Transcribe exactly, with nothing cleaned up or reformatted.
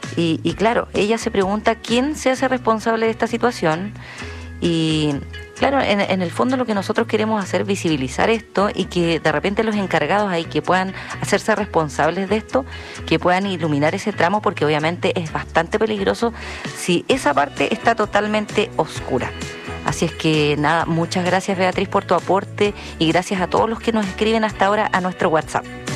Y, y claro, ella se pregunta quién se hace responsable de esta situación. Y claro, en, en el fondo lo que nosotros queremos hacer es visibilizar esto y que de repente los encargados ahí que puedan hacerse responsables de esto, que puedan iluminar ese tramo, porque obviamente es bastante peligroso si esa parte está totalmente oscura. Así es que nada, muchas gracias Beatriz por tu aporte y gracias a todos los que nos escriben hasta ahora a nuestro WhatsApp.